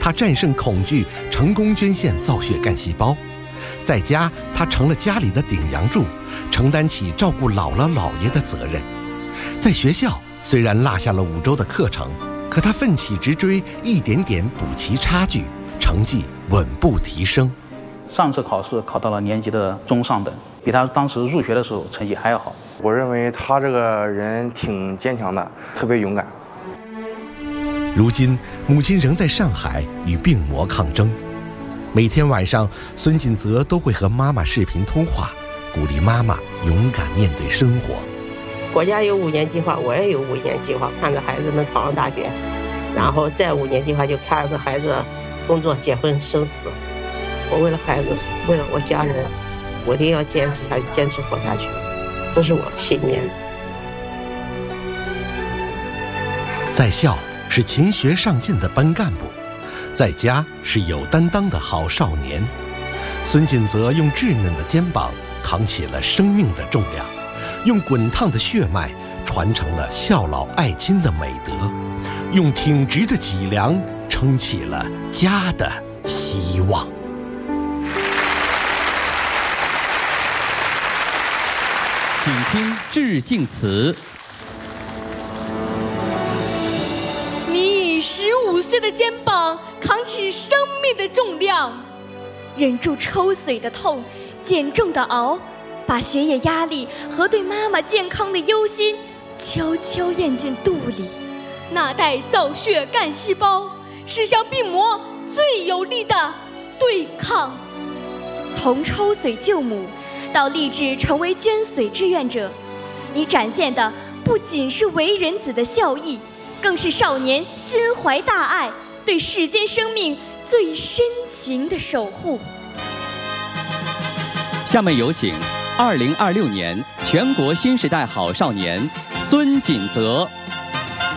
他战胜恐惧，成功捐献造血干细胞。在家，他成了家里的顶梁柱，承担起照顾姥姥姥爷的责任。在学校，虽然落下了5周的课程，可他奋起直追，一点点补齐差距，成绩稳步提升。 上次考试考到了年级的中上等，比他当时入学的时候成绩还要好。 我认为他这个人挺坚强的，特别勇敢。 如今，母亲仍在上海与病魔抗争。每天晚上，孙锦泽都会和妈妈视频通话，鼓励妈妈勇敢面对生活。 国家有5年计划，我也有5年计划，看着孩子能考上大学，然后再5年计划就看着孩子工作、结婚、生子。我为了孩子，为了我家人，我一定要坚持下去，坚持活下去，这是我的信念。 在校是勤学上进的班干部，在家是有担当的好少年。孙锦泽用稚嫩的肩膀扛起了生命的重量，用滚烫的血脉传承了孝老爱亲的美德，用挺直的脊梁撑起了家的希望。 请听致敬词。 你以15岁的肩膀扛起生命的重量，忍住抽髓的痛，减重的熬，把学业压力和对妈妈健康的忧心悄悄咽进肚里。那袋造血干细胞是向病魔最有力的对抗。从抽髓救母到立志成为捐髓志愿者，你展现的不仅是为人子的孝义，更是少年心怀大爱，对世间生命最深情的守护。 下面有请2026年全国新时代好少年孙锦泽。